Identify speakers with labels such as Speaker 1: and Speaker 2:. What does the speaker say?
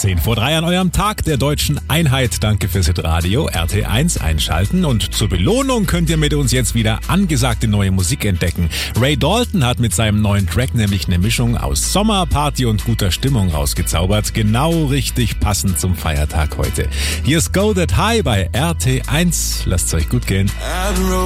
Speaker 1: 10:10 an eurem Tag der deutschen Einheit. Danke fürs Hitradio RT1 einschalten. Und zur Belohnung könnt ihr mit uns jetzt wieder angesagte neue Musik entdecken. Ray Dalton hat mit seinem neuen Track nämlich eine Mischung aus Sommer, Party und guter Stimmung rausgezaubert. Genau richtig passend zum Feiertag heute. Hier ist Go That High bei RT1. Lasst's euch gut gehen.